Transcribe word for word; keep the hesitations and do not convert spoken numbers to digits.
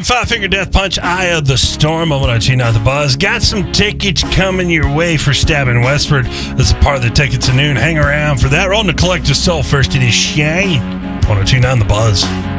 Five Finger Death Punch, Eye of the Storm on one oh two point nine The Buzz. Got some tickets coming your way for Stabbing Westward. This is part of the tickets at noon. Hang around for that. Rolling the Collective Soul first. It is Shane. one oh two point nine The Buzz.